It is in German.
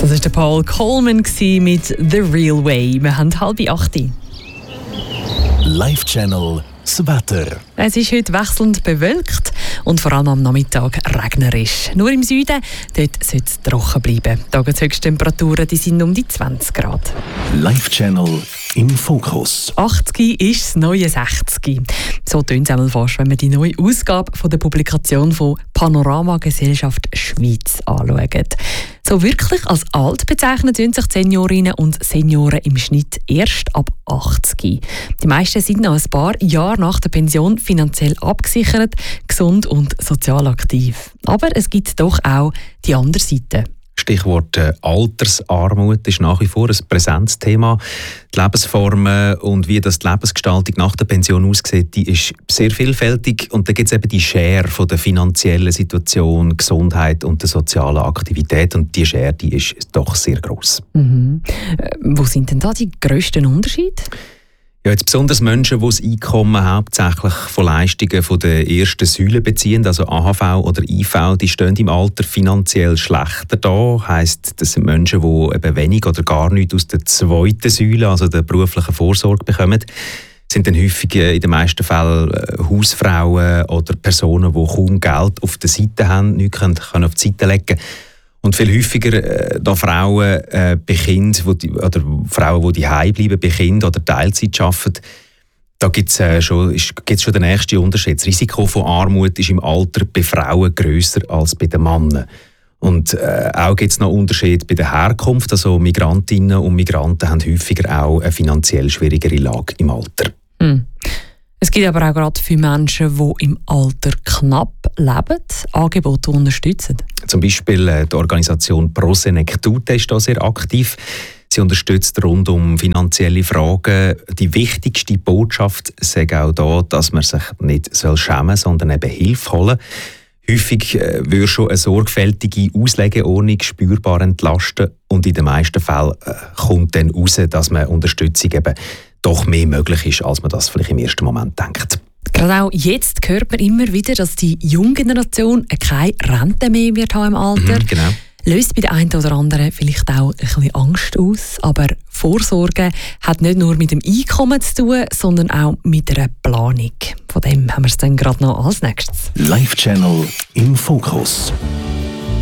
Das war der Paul Coleman mit «The Real Way». Wir haben 7:30. Live-Channel das Wetter. Es ist heute wechselnd bewölkt und vor allem am Nachmittag regnerisch. Nur im Süden, dort soll es trocken bleiben. Die Tageshöchsttemperaturen die sind um die 20 Grad. Live-Channel im Fokus. 80 ist das neue 60. So tönt es einmal fast, wenn man die neue Ausgabe von der Publikation von Panorama Gesellschaft Schweiz anschaut. So wirklich als alt bezeichnen sich die Seniorinnen und Senioren im Schnitt erst ab 80. Die meisten sind noch ein paar Jahre nach der Pension finanziell abgesichert, gesund und sozial aktiv. Aber es gibt doch auch die andere Seite. Stichwort Altersarmut ist nach wie vor ein präsentes Thema. Die Lebensformen und wie das die Lebensgestaltung nach der Pension aussieht, die ist sehr vielfältig. Und da gibt es eben die Schere von der finanziellen Situation, Gesundheit und der sozialen Aktivität. Und die Schere, die ist doch sehr gross. Wo sind denn da die grössten Unterschiede? Ja, jetzt besonders Menschen, die das Einkommen hauptsächlich von Leistungen von der ersten Säule beziehen, also AHV oder IV, die stehen im Alter finanziell schlechter da. Heisst, das sind Menschen, die eben wenig oder gar nichts aus der zweiten Säule, also der beruflichen Vorsorge, bekommen. Sind dann häufig in den meisten Fällen Hausfrauen oder Personen, die kaum Geld auf der Seite haben, nichts können auf die Seite legen. Und viel häufiger da Frauen bei Kind, oder Frauen, die daheim bleiben bei Kind oder Teilzeit arbeiten, da gibt's schon den nächsten Unterschied. Das Risiko von Armut ist im Alter bei Frauen grösser als bei den Männern. Und auch gibt es noch Unterschiede bei der Herkunft. Also Migrantinnen und Migranten haben häufiger auch eine finanziell schwierigere Lage im Alter. Es gibt aber auch gerade viele Menschen, die im Alter knapp leben, Angebote unterstützen. Zum Beispiel die Organisation Prosenectute ist da sehr aktiv. Sie unterstützt rund um finanzielle Fragen. Die wichtigste Botschaft sagt auch da, dass man sich nicht schämen soll, sondern eben Hilfe holen. Häufig würde schon eine sorgfältige Auslegeordnung spürbar entlasten und in den meisten Fällen kommt dann raus, dass man Unterstützung eben doch mehr möglich ist, als man das vielleicht im ersten Moment denkt. Gerade auch jetzt hört man immer wieder, dass die junge Generation keine Rente mehr wird haben im Alter. Genau. Löst bei der einen oder anderen vielleicht auch ein bisschen Angst aus. Aber Vorsorge hat nicht nur mit dem Einkommen zu tun, sondern auch mit einer Planung. Von dem haben wir es dann gerade noch als nächstes. Live-Channel im Fokus.